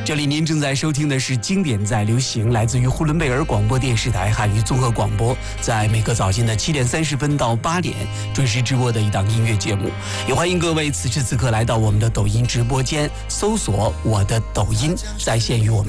这里您正在收听的是经典在流行，来自于呼伦贝尔广播电视台汉语综合广播，在每个早间的7点30分到8点准时直播的一档音乐节目。也欢迎各位此时此刻来到我们的抖音直播间，搜索我的抖音，在线与我们